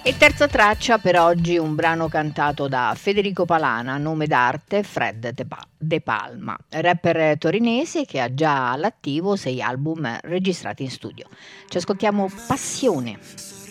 E terza traccia per oggi, un brano cantato da Federico Palana, nome d'arte Fred De Palma, rapper torinese che ha già all'attivo 6 album registrati in studio. Ci ascoltiamo Passione.